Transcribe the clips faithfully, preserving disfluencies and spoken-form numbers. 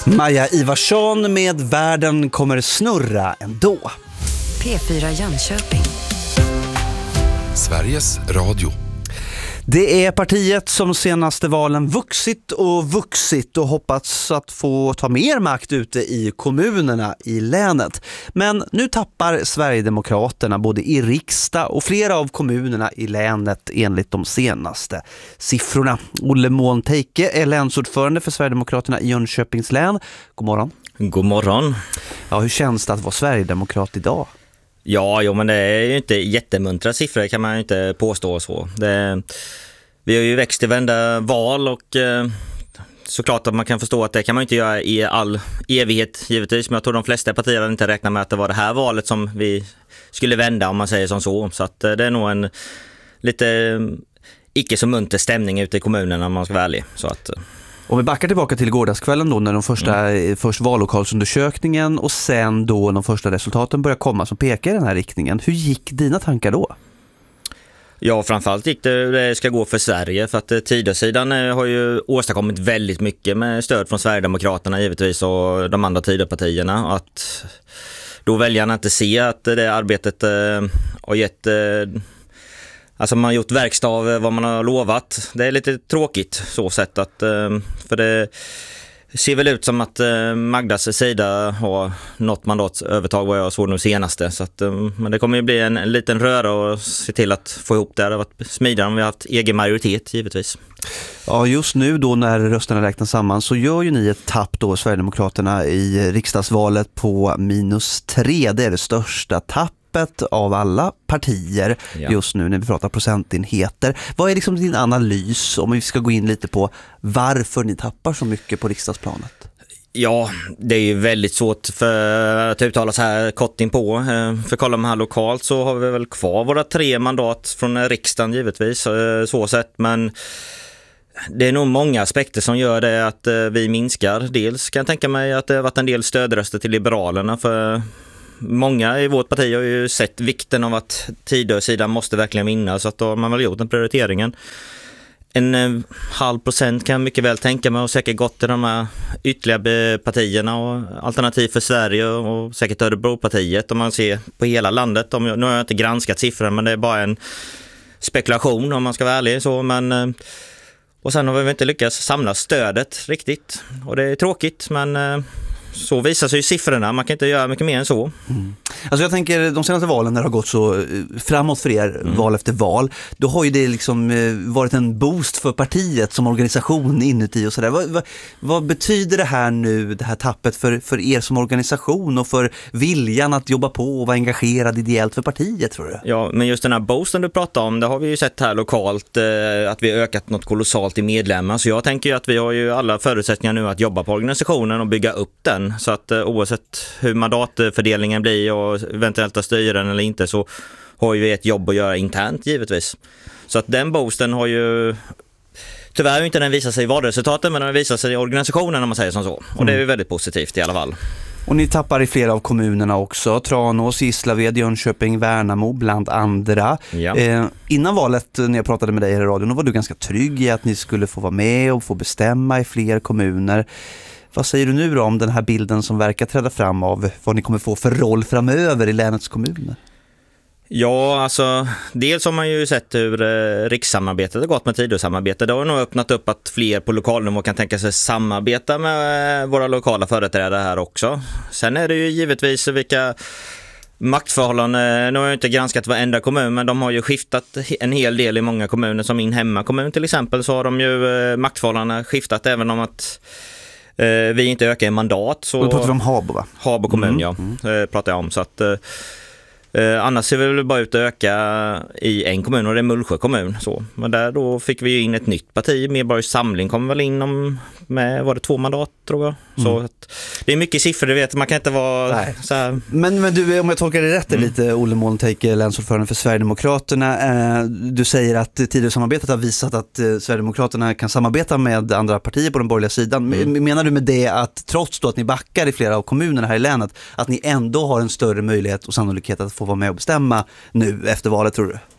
Maja Ivarsson med Världen kommer snurra ändå. P fyra Jönköping. Sveriges Radio. Det är partiet som senaste valen vuxit och vuxit och hoppats att få ta mer makt ute i kommunerna i länet. Men nu tappar Sverigedemokraterna både i riksdag och flera av kommunerna i länet enligt de senaste siffrorna. Olle Månteike är länsordförande för Sverigedemokraterna i Jönköpings län. God morgon. God morgon. Ja, hur känns det att vara Sverigedemokrat idag? Ja, jo, men det är ju inte jättemuntra siffror, kan man ju inte påstå så. Det, vi har ju växt i vända val och eh, såklart att man kan förstå att det kan man inte göra i all evighet givetvis. Men jag tror de flesta partier inte räknar med att det var det här valet som vi skulle vända, om man säger som så. Så att eh, det är nog en lite eh, icke så munter stämning ute i kommunerna om man ska vara ärlig. Så att... Eh. Om vi backar tillbaka till gårdagskvällen då när de första mm. först vallokalsundersökningen och sen då de första resultaten börjar komma som pekar i den här riktningen. Hur gick dina tankar då? Ja, framförallt gick det, det ska gå för Sverige för att Tidösidan har ju åstadkommit väldigt mycket med stöd från Sverigedemokraterna givetvis och de andra Tidöpartierna. Att då väljarna inte se att det arbetet eh, har gett... Eh, Alltså man har gjort verkstad av vad man har lovat. Det är lite tråkigt så sätt att, för det ser väl ut som att Magdas sida har något mandat övertag vad jag såg nu senaste. Så att, men det kommer ju bli en, en liten röra och se till att få ihop det. Det har varit smidigare om vi har haft egen majoritet givetvis. Ja, just nu då när rösterna räknas samman så gör ju ni ett tapp då, Sverigedemokraterna, i riksdagsvalet på minus tre. Det är det största tapp av alla partier ja. Just nu när vi pratar procentenheter. Vad är liksom din analys om vi ska gå in lite på varför ni tappar så mycket på riksdagsplanet? Ja, det är ju väldigt svårt för att uttala så här kort in på. För kollar man här lokalt så har vi väl kvar våra tre mandat från riksdagen givetvis, så sett, men det är nog många aspekter som gör det att vi minskar. Dels kan jag tänka mig att det har varit en del stödröster till Liberalerna, för många i vårt parti har ju sett vikten av att Tidösidan måste verkligen vinna, så att då har man väl gjort den prioriteringen. En eh, halv procent kan mycket väl tänka mig och säkert gått till de här ytterligare partierna och Alternativ för Sverige och säkert Örebropartiet om man ser på hela landet. Om jag, nu har jag inte granskat siffrorna, men det är bara en spekulation om man ska vara ärlig. Så, men, eh, och sen har vi inte lyckats samla stödet riktigt och det är tråkigt, men... Eh, Så visar sig ju siffrorna, man kan inte göra mycket mer än så. Mm. Alltså jag tänker, de senaste valen när det har gått så framåt för er, mm. val efter val, då har ju det liksom varit en boost för partiet som organisation inuti och sådär. Vad, vad, vad betyder det här nu, det här tappet för, för er som organisation och för viljan att jobba på och vara engagerad ideellt för partiet, tror du? Ja, men just den här boosten du pratar om, det har vi ju sett här lokalt, eh, att vi har ökat något kolossalt i medlemmar. Så jag tänker ju att vi har ju alla förutsättningar nu att jobba på organisationen och bygga upp den. Så att eh, oavsett hur mandatfördelningen blir och eventuellt att styra den eller inte, så har ju vi ett jobb att göra internt givetvis. Så att den boosten har ju tyvärr inte den visat sig i valresultaten, men den visar sig i organisationen om man säger som så. Och mm. det är ju väldigt positivt i alla fall. Och ni tappar i flera av kommunerna också. Tranås, Gislaved, Jönköping, Värnamo bland andra. Ja. Eh, innan valet när jag pratade med dig i radion, då var du ganska trygg i att ni skulle få vara med och få bestämma i fler kommuner. Vad säger du nu då om den här bilden som verkar träda fram av vad ni kommer få för roll framöver i länets kommuner? Ja, alltså dels har man ju sett hur eh, rikssamarbetet har gått med Tidösamarbete. Det har nog öppnat upp att fler på lokalnivå kan tänka sig samarbeta med eh, våra lokala företrädare här också. Sen är det ju givetvis vilka maktförhållanden, nu har jag inte granskat varenda kommun, men de har ju skiftat en hel del i många kommuner. Som min hemmakommun till exempel, så har de ju eh, maktförhållandena skiftat, även om att eh, vi inte ökar i mandat. Så då pratar vi om Habo, va? Habo kommun, mm. ja, mm. Eh, pratar jag om. Så att eh, Eh, annars ser vi väl bara ut att öka i en kommun, och det är Mullsjö kommun. Så. Men där då fick vi in ett nytt parti. Medborgars samling kommer väl in om, med, var det två mandat tror jag. Mm. Så att, det är mycket siffror, du vet, man kan inte vara Nej. så här. Men, men du, om jag tolkar det rätt mm. lite, Olle Månteike, länsordförande för Sverigedemokraterna. Eh, du säger att Tidösamarbetet har visat att eh, Sverigedemokraterna kan samarbeta med andra partier på den borgerliga sidan. Mm. Menar du med det att trots då att ni backar i flera av kommunerna här i länet, att ni ändå har en större möjlighet och sannolikhet att få vara med och bestämma nu efter valet, tror du?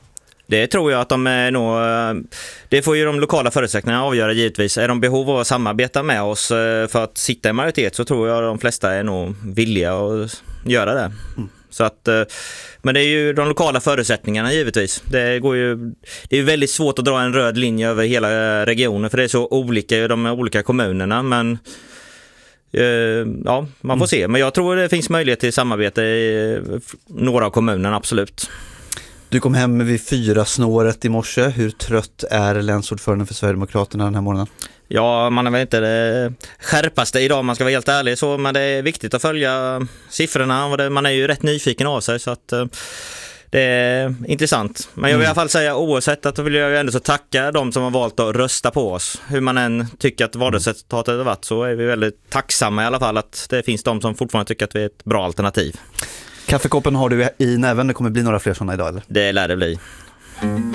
Det tror jag att de är nog, det får ju de lokala förutsättningarna avgöra givetvis. Är de behov av att samarbeta med oss för att sitta i majoritet, så tror jag att de flesta är nog villiga att göra det. Mm. Så att, men det är ju de lokala förutsättningarna givetvis. Det går ju, det är väldigt svårt att dra en röd linje över hela regionen, för det är så olika i de olika kommunerna, men ja, man får mm. se. Men jag tror det finns möjlighet till samarbete i några av kommunerna, absolut. Du kom hem vid fyra snåret i morse. Hur trött är länsordföranden för Sverigedemokraterna den här morgonen? Ja, man är väl inte det skärpaste idag, man ska vara helt ärlig, så, men det är viktigt att följa siffrorna. Man är ju rätt nyfiken av sig, så att det är intressant. Men jag vill mm. i alla fall säga, oavsett att, vill jag ju ändå så tacka de som har valt att rösta på oss. Hur man än tycker att valresultatet har varit, så är vi väldigt tacksamma i alla fall att det finns de som fortfarande tycker att vi är ett bra alternativ. Kaffekoppen har du i näven, det kommer bli några fler sådana idag eller? Det lär det bli.